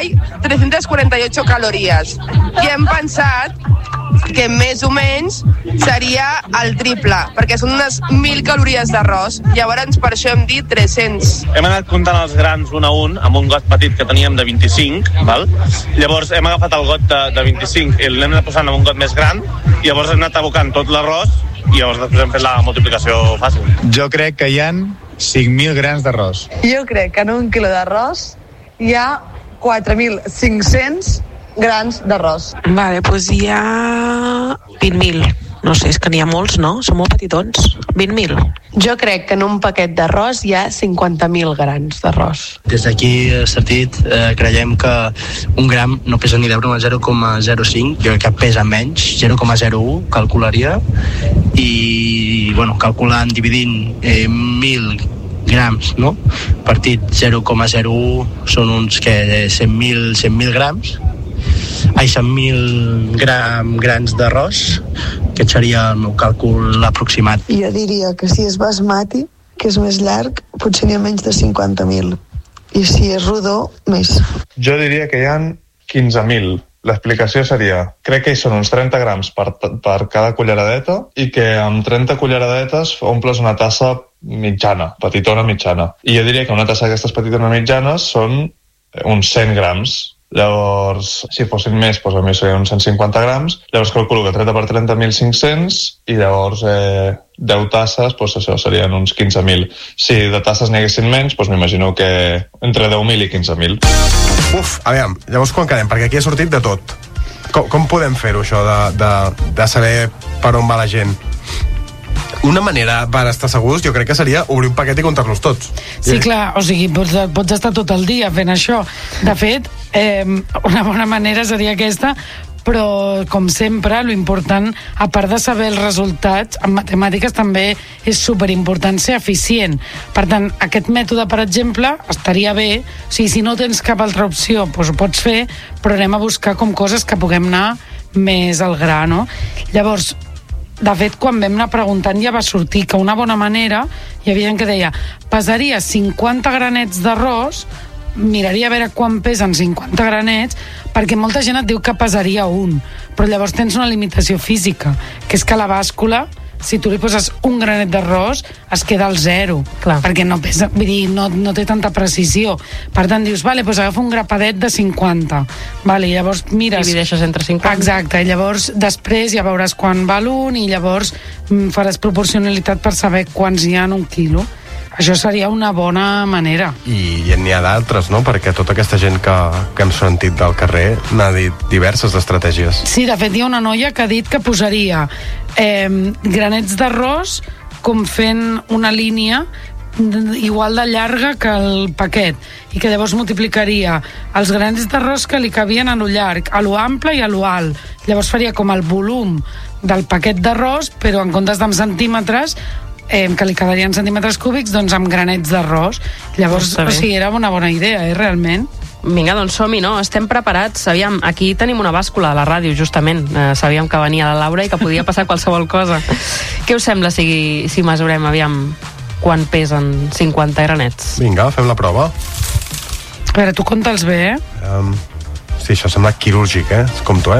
hay 348 calories. I hem pensat que més o menys seria el triple, perquè són unes 1.000 calories d'arròs. Llavors, per això hem dit 300. Hem anat comptant els grans un a un, amb un got petit que teníem de 25, val? Llavors hem agafat el got de 25 i l'hem anat posant en un got més gran, i llavors hem anat abocant tot l'arròs, i llavors després hem fet la multiplicació fàcil. Jo crec que hi ha 5.000 grans d'arròs. Jo crec que en un quilo d'arròs hi ha 4.500 grans d'arròs. Vale, doncs hi ha 20.000. No sé, és que n'hi ha molts, no? Són molt petitons. 20.000. Jo crec que en un paquet d'arròs hi ha 50.000 grans d'arròs. Des d'aquí, Sartit, creiem que un gram no pesa ni l'euro, 0,05. Jo crec que pesa menys, 0,01, calcularia. I, bueno, calculant, dividint 1.000 grams, no? Partit 0,01 són uns 100.000 grams. 100.000 grans d'arròs. Aquest seria el meu càlcul aproximat. Jo diria que si és basmati, que és més llarg, potser n'hi ha menys de 50.000. I si és rodó, més. Jo diria que hi ha 15.000. L'explicació seria, crec que hi són uns 30 grams per cada culleradeta, i que amb 30 culleradetes omples una tassa mitjana, petitona mitjana. I jo diria que una tassa d'aquestes petitones mitjanes són uns 100 grams. Llavors, si fossin més, doncs a mi serien uns 150 grams. Llavors calculo que 30 per 30, 1.500, i llavors 10 tasses, doncs això serien uns 15.000. Si de tasses n'hi haguessin menys, doncs m'imagino que entre 10.000 i 15.000. Uf, aviam, llavors quan quedem? Perquè aquí ha sortit de tot. Com podem fer-ho, això, de saber per on va la gent? Una manera per estar segurs jo crec que seria obrir un paquet i comptar-los tots. Sí, clar, o sigui, pots estar tot el dia fent això. De fet, una bona manera seria aquesta, però com sempre lo important, a part de saber els resultats, en matemàtiques també és superimportant ser eficient. Per tant, aquest mètode, per exemple, estaria bé. O sigui, si no tens cap altra opció, doncs ho pots fer, però anem a buscar com coses que puguem anar més al gra, no? Llavors, de fet, quan vam anar preguntant ja va sortir que una bona manera, hi havia gent que deia, pesaria 50 granets d'arròs, miraria a veure quan pesen 50 granets, perquè molta gent et diu que pesaria un, però llavors tens una limitació física, que és que la bàscula, si tu li poses un granet d'arròs, es queda al 0. Clar. Perquè no pesa, vull dir, no té tanta precisió. Per tant, dius, vale, doncs agafa un grapadet de 50. Vale, i llavors mires... Divideixes entre 50. Exacte, i llavors després ja veuràs quan val un, i llavors faràs proporcionalitat per saber quants hi ha en un quilo. Això seria una bona manera. I n'hi ha d'altres, no? Perquè tota aquesta gent que hem sentit del carrer n'ha dit diverses estratègies. Sí, de fet hi ha una noia que ha dit que posaria granets d'arròs com fent una línia igual de llarga que el paquet, i que llavors multiplicaria els granets d'arròs que li cabien a lo llarg, a lo ample i a lo alt. Llavors faria com el volum del paquet d'arròs, però en comptes d'en centímetres, que li quedarien centímetres cúbics, doncs amb granets d'arròs. Llavors, o sigui, era una bona idea, realment. Vinga, doncs som-hi, no? Estem preparats. Sabíem, aquí tenim una bàscula a la ràdio, justament. Sabíem que venia la Laura i que podia passar qualsevol cosa. Què us sembla si mesurem, aviam, quan pesen 50 granets? Vinga, fem la prova. A veure, tu compta'ls bé, Sí, això sembla quirúrgic, compto,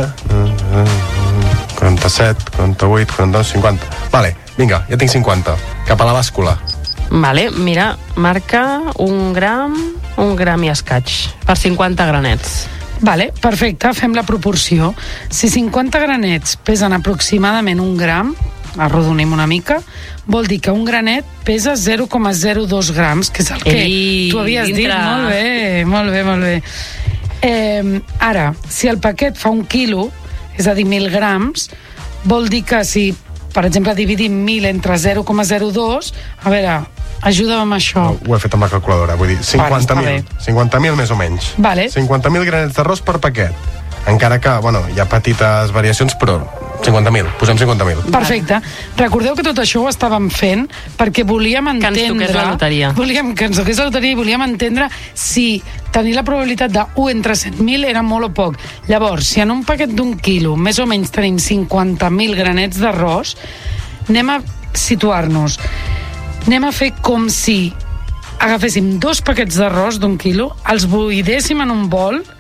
47, 48, 49, 50. Vale, vinga, ja tinc 50. Cap a la bàscula. Vale, mira, marca un gram i escaig, per 50 granets. Vale, perfecte, fem la proporció. Si 50 granets pesen aproximadament un gram, arrodonim una mica, vol dir que un granet pesa 0,02 grams, que és el que tu havies dit. Molt bé. Ara, si el paquet fa 1 quilo, és a dir, 1.000 grams, vol dir que si, per exemple, dividim 1.000 entre 0,02, a veure, ajuda'm amb això. Ho he fet amb la calculadora, vull dir, 50.000. 50.000 més o menys. Vale. 50.000 granets d'arròs per paquet. Encara que, hi ha petites variacions, però 50.000, posem 50.000. Perfecte. Recordeu que tot això ho estàvem fent perquè volíem entendre... Que ens toqués la loteria. Que ens toqués la loteria i volíem entendre si tenir la probabilitat de 1 entre 100.000 era molt o poc. Llavors, si en un paquet d'1 quilo més o menys tenim 50.000 granets d'arròs, anem a situar-nos. Anem a fer com si agaféssim 2 paquets d'arròs d'1 quilo, els buidéssim en un bol